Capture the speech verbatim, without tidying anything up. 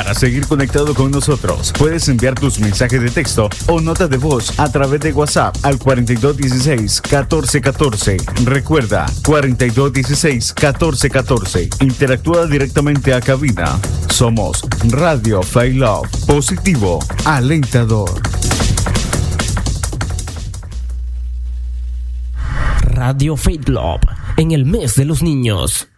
Para seguir conectado con nosotros, puedes enviar tus mensajes de texto o notas de voz a través de WhatsApp al cuarenta y dos dieciséis catorce catorce. Recuerda, cuarenta y dos dieciséis catorce catorce. Interactúa directamente a cabina. Somos Radio Faith Love, positivo, alentador. Radio Faith Love, en el mes de los niños.